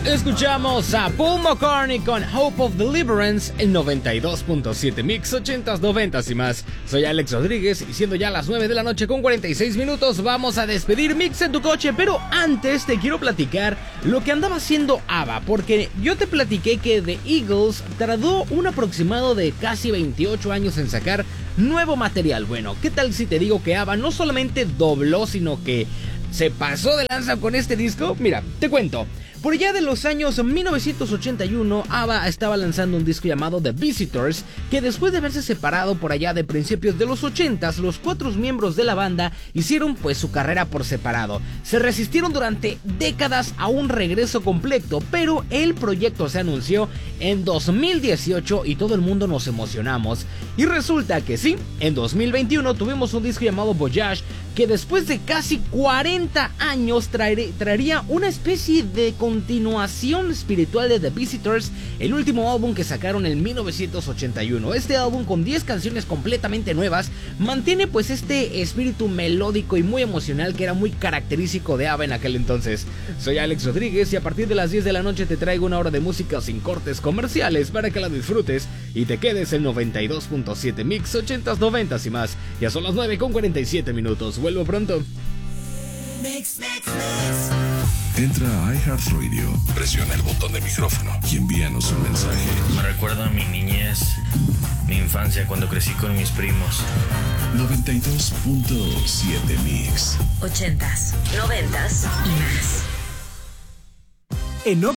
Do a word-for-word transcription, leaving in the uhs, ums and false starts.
Escuchamos a Paul McCartney con Hope of Deliverance en noventa y dos punto siete Mix, ochentas, noventas y más. Soy Alex Rodríguez y siendo ya las nueve de la noche con cuarenta y seis minutos vamos a despedir Mix en tu coche. Pero antes te quiero platicar lo que andaba haciendo ABBA, porque yo te platiqué que The Eagles tardó un aproximado de casi veintiocho años en sacar nuevo material. Bueno, ¿qué tal si te digo que ABBA no solamente dobló, sino que se pasó de lanza con este disco? Mira, te cuento. Por allá de los años mil novecientos ochenta y uno, ABBA estaba lanzando un disco llamado The Visitors, que después de haberse separado por allá de principios de los ochentas, los cuatro miembros de la banda hicieron pues su carrera por separado. Se resistieron durante décadas a un regreso completo, pero el proyecto se anunció en dos mil dieciocho y todo el mundo nos emocionamos. Y resulta que sí, en dos mil veintiuno tuvimos un disco llamado Voyage, que después de casi cuarenta años traer, traería una especie de continuación espiritual de The Visitors, el último álbum que sacaron en mil novecientos ochenta y uno. Este álbum, con diez canciones completamente nuevas, mantiene pues este espíritu melódico y muy emocional que era muy característico de ABBA en aquel entonces. Soy Alex Rodríguez y a partir de las diez de la noche te traigo una hora de música sin cortes comerciales para que la disfrutes y te quedes en noventa y dos punto siete Mix, ochentas, noventas y más. Ya son las nueve con cuarenta y siete minutos. Vuelvo pronto. Mix, mix, mix. Entra a iHeartRadio, presiona el botón de micrófono y envíanos un mensaje. Me recuerda a mi niñez, mi infancia cuando crecí con mis primos. noventa y dos punto siete Mix. Ochentas, noventas y más. En